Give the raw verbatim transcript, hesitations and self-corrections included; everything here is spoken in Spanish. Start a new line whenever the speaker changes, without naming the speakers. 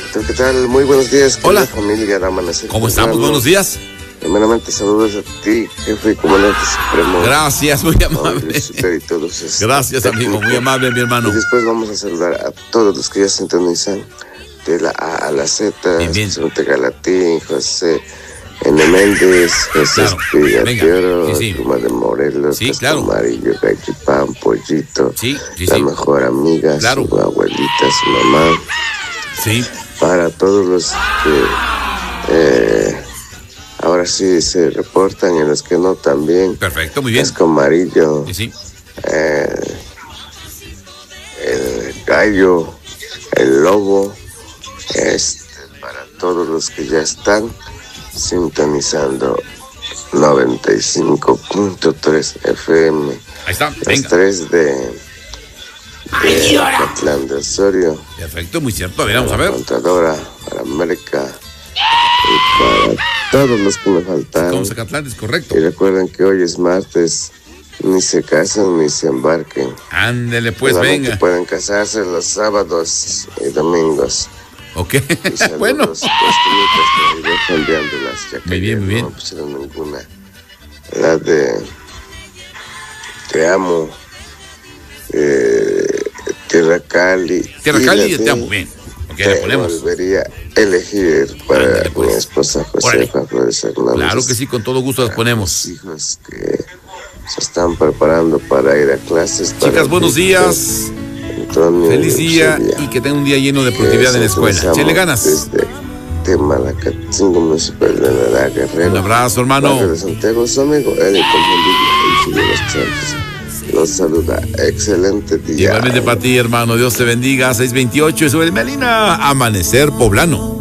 ¿Qué tal? Muy buenos días.
Hola.
Familia de Amanecer.
¿Cómo estamos?
Hermano.
Buenos días.
Primeramente, saludos a ti, jefe y comandante supremo.
Gracias, muy amable.
Y todos estos
Gracias, amigo, muy amable, mi hermano.
Y después vamos a saludar a todos los que ya sintonizan de la A a la Z.
Bien, bien.
José Galatín, José N. Méndez, José
Claro.
Espigatero,
Venga. Sí, sí.
Ruma de Morelos,
Sí,
Castro
claro.
Amarillo, Gallipán, Pollito,
Sí, sí,
la
sí.
mejor amiga,
Claro.
su abuelita, su mamá.
Sí,
Para todos los que eh, ahora sí se reportan y los que no también.
perfecto, muy bien.
Casco Amarillo,
Sí, sí.
eh, el gallo, el lobo, este, para todos los que ya están sintonizando noventa y cinco punto tres F M,
Ahí está,
las
venga.
tres de, de Acatlán de Osorio.
Perfecto, muy cierto. A ver, vamos a ver.
Contadora, para América y para todos los que me faltaron.
Como Zacatlán, es correcto.
Y recuerden que hoy es martes, ni se casan ni se embarquen.
Ándele, pues,
Solamente
venga.
pueden casarse los sábados y domingos.
Ok,
Y saludos,
bueno.
pues, que me dejan enviándolas, ya que
Muy bien,
ayer
muy bien.
no me pusieron ninguna. La de Te amo, eh, Tierra Cali.
Tierra
y
Cali,
la
te
de
amo. Bien. Ok, le
Te
ponemos.
volvería a elegir para
Ándale, pues.
mi esposa
Órale.
Josefa Flores Hernández.
Claro que sí, con todo gusto las
Para
ponemos.
mis hijos que se están preparando para ir a clases. para
Chicas, buenos
Víctor,
días.
Antonio,
Feliz día
Eusebia,
y que tengan un día lleno de
que
productividad en la escuela.
sintonizamos
Chele ganas.
Desde Temalacatingo, municipal de la Guerrero.
Un abrazo,
Barrio
hermano.
de Santiago, su amigo Eric Confundido, el Chile de los Santos. Los saluda. Excelente día.
Igualmente para ti, hermano. Dios te bendiga. seis veintiocho. Eso es Melina. Amanecer Poblano.